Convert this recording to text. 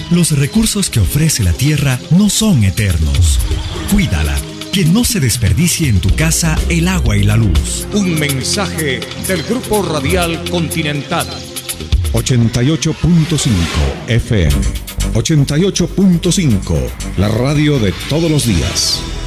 Los recursos que ofrece la tierra no son eternos. Cuídala, que no se desperdicie en tu casa el agua y la luz. Un mensaje del Grupo Radial Continental. 88.5 FM. 88.5, la radio de todos los días.